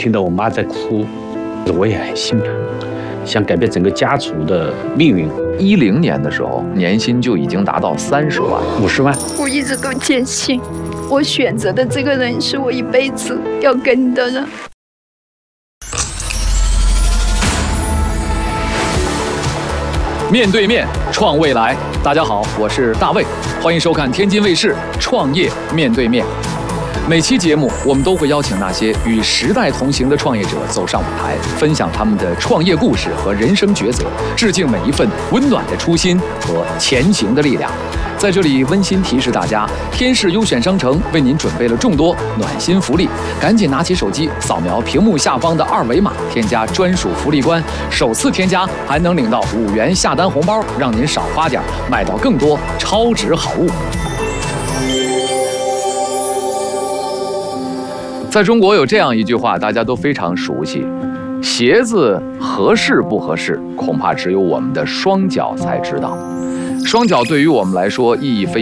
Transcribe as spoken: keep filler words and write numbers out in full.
听到我妈在哭，我也很心疼，想改变整个家族的命运。 一零年的时候，年薪就已经达到三十万， 五十万。 我一直都坚信，我选择的这个人是我一辈子要跟的人。 面对面创未来，大家好，我是大卫，欢迎收看天津卫视《创业面对面》。每期节目，我们都会邀请那些与时代同行的创业者走上舞台，分享他们的创业故事和人生抉择，致敬每一份温暖的初心和前行的力量。在这里温馨提示大家，天视优选商城为您准备了众多暖心福利，赶紧拿起手机扫描屏幕下方的二维码，添加专属福利关，首次添加还能领到五元下单红包，让您少花点，买到更多超值好物。在中国有这样一句话，大家都非常熟悉：鞋子合适不合适，恐怕只有我们的双脚才知道。双脚对于我们来说意义非